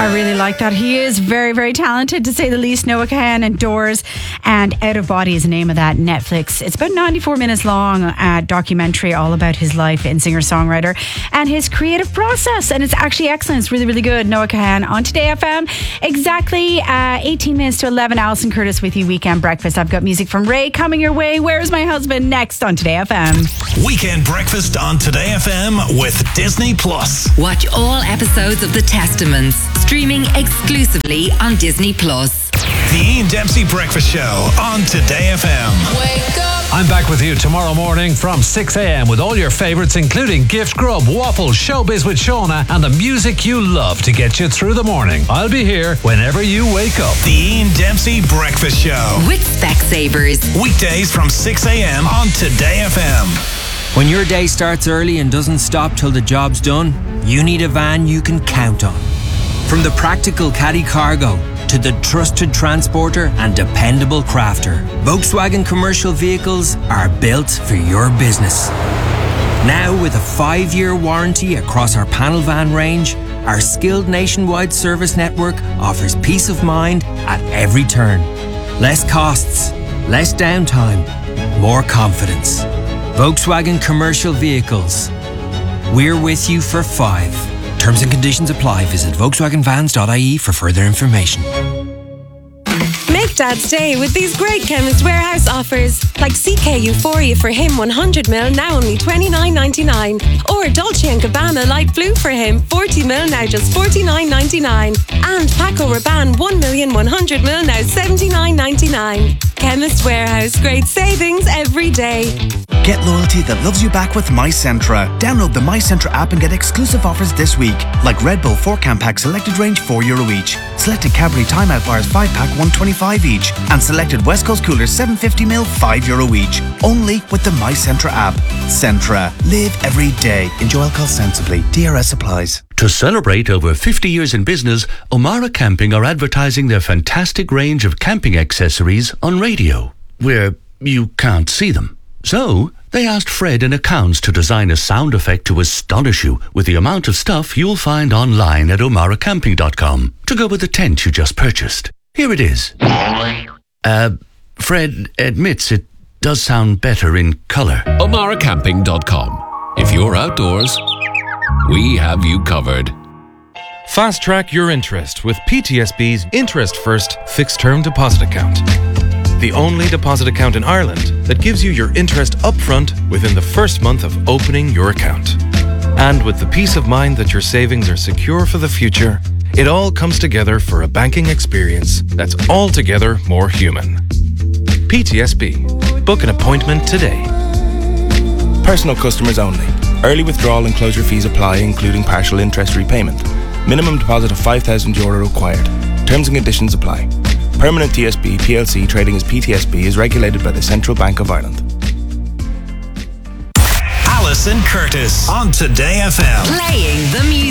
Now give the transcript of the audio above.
I really like that. He is very, very talented, to say the least. Noah Kahan and Doors, and Out of Body is the name of that Netflix. It's about 94 minutes long documentary all about his life in singer-songwriter and his creative process. And it's actually excellent. It's really, really good. Noah Kahan on Today FM. Exactly 18 minutes to 11. Alison Curtis with you, Weekend Breakfast. I've got music from Ray coming your way. Where's My Husband? Next on Today FM. Weekend Breakfast on Today FM with Disney Plus. Watch all episodes of The Testaments, streaming exclusively on Disney Plus. The Ian Dempsey Breakfast Show on Today FM. Wake up. I'm back with you tomorrow morning from 6 a.m. with all your favourites, including Gift Grub, Waffles, Showbiz with Shauna, and the music you love to get you through the morning. I'll be here whenever you wake up. The Ian Dempsey Breakfast Show. With Specsavers. Weekdays from 6 a.m. on Today FM. When your day starts early and doesn't stop till the job's done, you need a van you can count on. From the practical Caddy Cargo to the trusted transporter and dependable crafter, Volkswagen commercial vehicles are built for your business. Now with a 5-year warranty across our panel van range, our skilled nationwide service network offers peace of mind at every turn. Less costs, less downtime, more confidence. Volkswagen commercial vehicles. We're with you for 5. Terms and conditions apply. Visit VolkswagenVans.ie for further information. Make Dad's day with these great Chemist Warehouse offers, like CK Euphoria for him 100ml, now only $29.99, or Dolce & Gabbana Light Blue for him 40ml, now just $49.99, and Paco Rabanne 1,100ml, now $79.99. Chemist Warehouse, great savings every day. Get loyalty that loves you back with MyCentra. Download the MyCentra app and get exclusive offers this week, like Red Bull 4-can pack selected range €4 each, selected Cadbury Timeout bars 5-pack $1.25 each, and selected West Coast coolers 750ml €5 each. Only with the MyCentra app. Centra. Live every day. Enjoy alcohol sensibly. DRS applies. To celebrate over 50 years in business, O'Mara Camping are advertising their fantastic range of camping accessories on radio, where you can't see them. So, they asked Fred in accounts to design a sound effect to astonish you with the amount of stuff you'll find online at omaracamping.com to go with the tent you just purchased. Here it is. Fred admits it does sound better in colour. omaracamping.com. If you're outdoors, we have you covered. Fast track your interest with PTSB's Interest First Fixed Term Deposit Account. The only deposit account in Ireland that gives you your interest upfront within the first month of opening your account. And with the peace of mind that your savings are secure for the future, it all comes together for a banking experience that's altogether more human. PTSB. Book an appointment today. Personal customers only. Early withdrawal and closure fees apply, including partial interest repayment. Minimum deposit of €5,000 required. Terms and conditions apply. Permanent TSB PLC trading as PTSB is regulated by the Central Bank of Ireland. Alison Curtis on Today FM. Playing the music.